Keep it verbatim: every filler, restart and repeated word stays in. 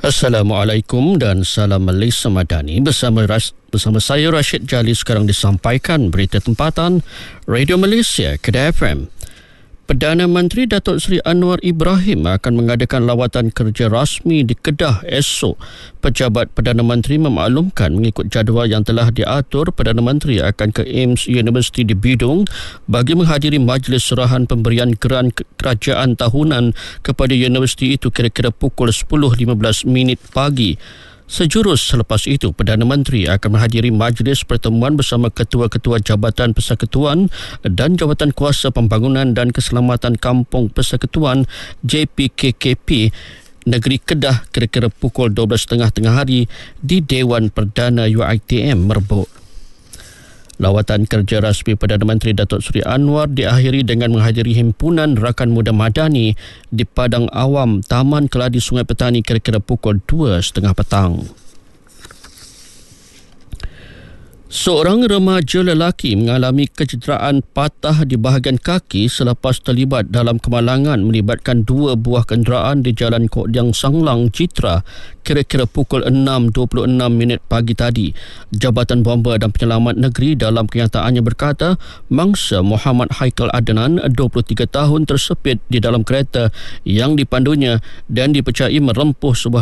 Assalamualaikum dan salam Malaysia Madani. Bersama Ras, bersama saya Rashid Jali, sekarang disampaikan berita tempatan Radio Malaysia Kedah F M. Perdana Menteri Datuk Seri Anwar Ibrahim akan mengadakan lawatan kerja rasmi di Kedah esok. Pejabat Perdana Menteri memaklumkan mengikut jadual yang telah diatur, Perdana Menteri akan ke A I M S University di Bidung bagi menghadiri majlis serahan pemberian geran kerajaan tahunan kepada universiti itu kira-kira pukul sepuluh lima belas minit pagi. Sejurus selepas itu, Perdana Menteri akan menghadiri majlis pertemuan bersama ketua-ketua Jabatan Persekutuan dan Jabatan Kuasa Pembangunan dan Keselamatan Kampung Persekutuan J P K K P Negeri Kedah kira-kira pukul dua belas tiga puluh tengah hari di Dewan Perdana U I T M Merbuk. Lawatan kerja rasmi Perdana Menteri Datuk Seri Anwar diakhiri dengan menghadiri himpunan rakan muda Madani di Padang Awam Taman Keladi Sungai Petani kira-kira pukul dua tiga puluh petang. Seorang remaja lelaki mengalami kecederaan patah di bahagian kaki selepas terlibat dalam kemalangan melibatkan dua buah kenderaan di Jalan Kok Diang Sanglang, Citra kira-kira pukul enam dua puluh enam minit pagi tadi. Jabatan Bomba dan Penyelamat Negeri dalam kenyataannya berkata mangsa Muhammad Haikal Adnan, dua puluh tiga tahun, tersepit di dalam kereta yang dipandunya dan dipercayai merempuh sebuah